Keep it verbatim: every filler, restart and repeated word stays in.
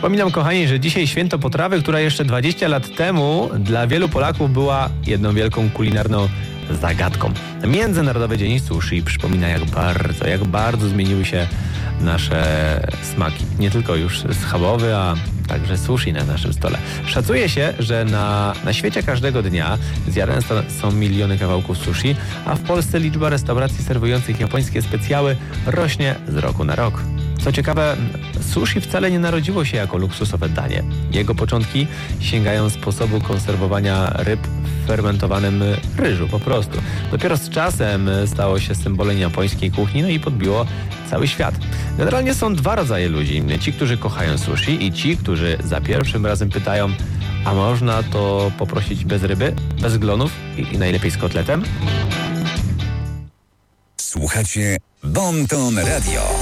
Przypominam, kochani, że dzisiaj święto potrawy, która jeszcze dwadzieścia lat temu dla wielu Polaków była jedną wielką kulinarną zagadką. Międzynarodowy Dzień Sushi przypomina, jak bardzo, jak bardzo zmieniły się nasze smaki. Nie tylko już schabowy, a także sushi na naszym stole. Szacuje się, że na, na świecie każdego dnia zjadane są miliony kawałków sushi, a w Polsce liczba restauracji serwujących japońskie specjały rośnie z roku na rok. Co ciekawe, sushi wcale nie narodziło się jako luksusowe danie. Jego początki sięgają sposobu konserwowania ryb w fermentowanym ryżu po prostu. Dopiero z czasem stało się symbolem japońskiej kuchni, no i podbiło cały świat. Generalnie są dwa rodzaje ludzi. Ci, którzy kochają sushi i ci, którzy za pierwszym razem pytają, a można to poprosić bez ryby, bez glonów i, i najlepiej z kotletem? Słuchacie Bon Ton Radio.